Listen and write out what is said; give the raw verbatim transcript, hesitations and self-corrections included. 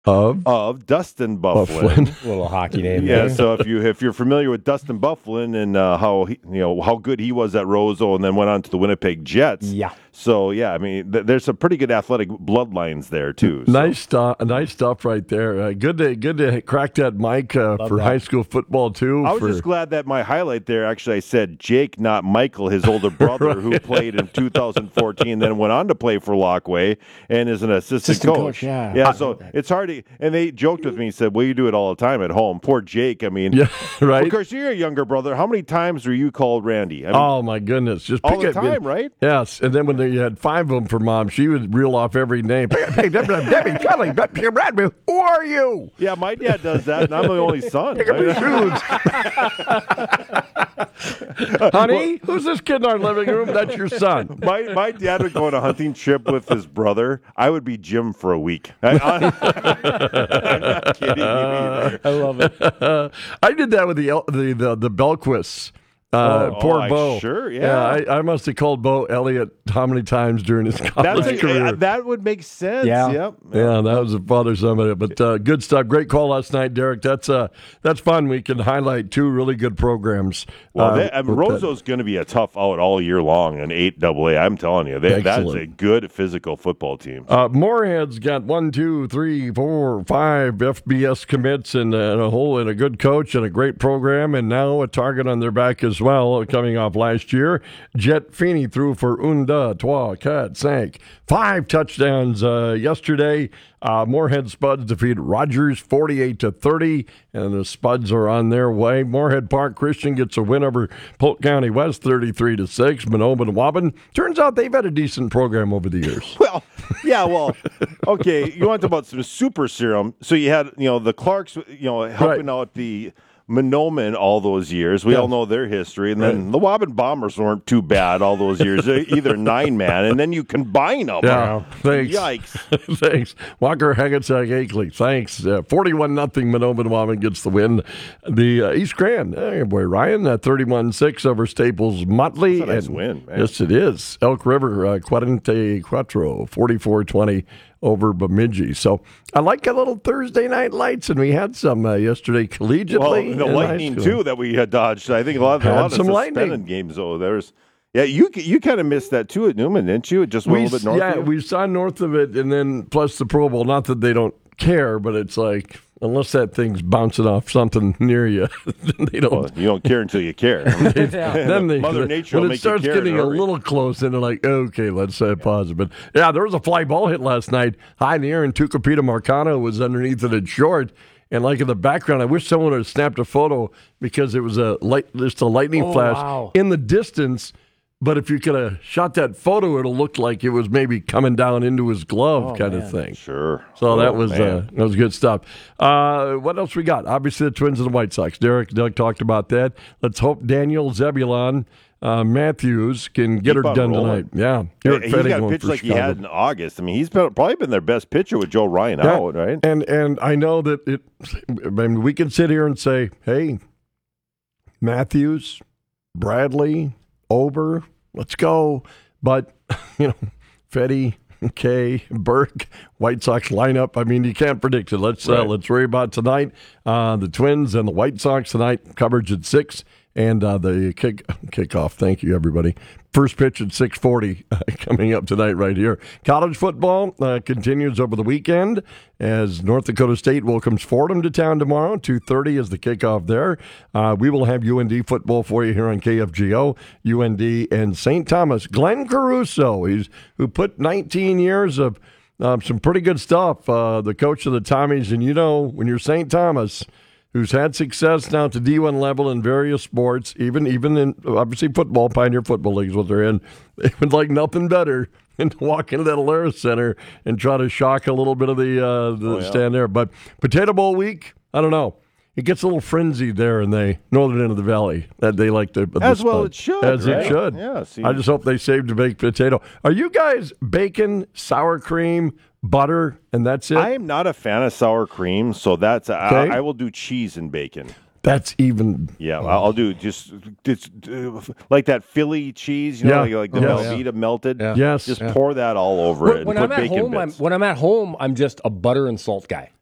Of? Of Dustin Byfuglien. A little hockey name. Yeah, there. so if you if you're familiar with Dustin Byfuglien and uh, how he, you know how good he was at Roseau and then went on to the Winnipeg Jets. Yeah. So yeah, I mean, th- there's some pretty good athletic bloodlines there too. So. Nice stuff, nice stuff right there. Uh, good to good to crack that mic uh, for that. high school football too. I was for, just glad that my highlight there actually I said Jake, not Michael, his older brother, Right. who played in two thousand fourteen, then went on to play for Lockway and is an assistant, Assistant coach. coach, yeah. yeah. So it's hard to, and they joked with me, said, "Well, you do it all the time at home." Poor Jake. I mean, yeah, right. Of course, you're a younger brother. How many times were you called Randy? I mean, Oh my goodness, just all pick the it- time, right? Yes, and then when you had five of them for mom, she would reel off every name. Hey, Debbie, Debbie, Kelly, Debbie, who are you? Yeah, my dad does that, and I'm the only son. Pick up your shoes. Honey, who's this kid in our living room? That's your son. My my dad would go on a hunting trip with his brother. I would be Jim for a week. I, I'm not kidding you either. I love it. I did that with the El- the the, the Belquists. Uh, Oh, poor oh, I- Bo. sure, yeah. I, I must have called Bo Elliott how many times during his college That's a, career. uh, that would make sense. Yeah. Yep. Yeah, that was a father son of it. But uh, good stuff. Great call last night, Derek. That's uh, that's fun. We can highlight two really good programs. Well, uh, they, I mean, with that. Roseau's going to be a tough out all year long in eight double A. I'm telling you, they, that's a Excellent. good physical football team. Uh, Moorhead's got one, two, three, four, five F B S commits and, uh, and a whole and a good coach and a great program, and now a target on their back as well. Coming off last year, Jet Feeney threw for Unda, Trois, Cat, Sank, five touchdowns uh, yesterday. Uh, Moorhead Spuds defeat Rogers forty-eight to thirty, and the Spuds are on their way. Moorhead Park Christian gets a win over Polk County West thirty-three to six. Manobin and Waban. Turns out they've had a decent program over the years. Well, yeah, well, okay. You want to talk about some super serum? So you had, you know, the Clarks, you know, helping Right. out the Monoman all those years. We Yeah. all know their history, and then the Waban Bombers weren't too bad all those years. They're either nine man, and then you combine them. Yeah, thanks. Yikes! Thanks. Walker Haggetsack Akeley. Thanks. Uh, forty-one nothing Manobin Waban gets the win. The uh, East Grand, hey, boy, Ryan, uh, thirty-one six over Staples Motley. That's a nice And- win, man. Yes, it is. Elk River, uh, Quarante Quattro, forty-four twenty over Bemidji. So I like a little Thursday night lights, and we had some uh, yesterday collegiately. Well, the in high lightning school. too that we had dodged. I think a lot of Had a lot of some suspended lightning. games. Oh, there's yeah. You you kind of missed that too at Newman, didn't you? It just went a We, little bit north. yeah, of you? we saw north of it, and then plus the Pro Bowl. Not that they don't care, but it's like unless that thing's bouncing off something near you, then they don't. Well, you don't care until you care. then they, Mother Nature will when it make you starts care in a getting a hurry. little close, then they're like, okay, let's uh, pause it. But yeah, there was a fly ball hit last night, high in the air, and Tucapita Marcano was underneath it at short. And like in the background, I wish someone would have snapped a photo because it was a light, just a lightning Oh, flash wow. in the distance. But if you could have shot that photo, it'll look like it was maybe coming down into his glove, Oh, kind man. of thing. Sure. So Oh, that was man. uh, that was good stuff. Uh, what else we got? Obviously, the Twins and the White Sox. Derek, Doug talked about that. Let's hope Daniel Zebulon uh, Matthews can get Keep her on done rolling. tonight. Yeah, Hey, Eric he's Fettig got a going pitch for like he Chicago. had in August. I mean, he's been, probably been their best pitcher with Joe Ryan Yeah. out, right? And and I know that it. I mean, we can sit here and say, "Hey, Matthews, Bradley, Ober, let's go," but you know, Fetty, Kay, Burke, White Sox lineup. I mean, you can't predict it. Let's uh, Right. let's worry about tonight. Uh, the Twins and the White Sox tonight. Coverage at six. And uh, the kick kickoff. Thank you, everybody. First pitch at six forty uh, coming up tonight right here. College football uh, continues over the weekend as North Dakota State welcomes Fordham to town tomorrow. two thirty is the kickoff there. Uh, we will have U N D football for you here on K F G O. U N D and Saint Thomas. Glenn Caruso, he's who put nineteen years of um, some pretty good stuff. Uh, the coach of the Tommies, and you know when you're Saint Thomas, who's had success now to D one level in various sports, even even in obviously football, Pioneer Football League is what they're in. They would like nothing better than to walk into that Alara Center and try to shock a little bit of the, uh, the Oh, yeah. stand there. But Potato Bowl week, I don't know. It gets a little frenzied there in the northern end of the valley. That they like to As the well spot. it should, as right? it should. Yeah, see- I just hope they saved a baked potato. Are you guys bacon, sour cream, butter, and that's it? I am not a fan of sour cream, so that's Okay. I, I will do cheese and bacon. That's even. Yeah, I'll I'll do just, just uh, like that Philly cheese, you know, Yeah. like, like the Yes. Velveeta melted. Yeah. Yes. Just Yeah. pour that all over it When, and when put I'm at bacon home, I'm, bits. when I'm at home, I'm just a butter and salt guy.